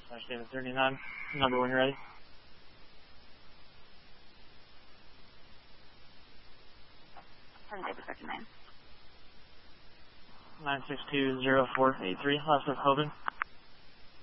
David 39, number when you're ready. David 39. 9620483, last of Hoban.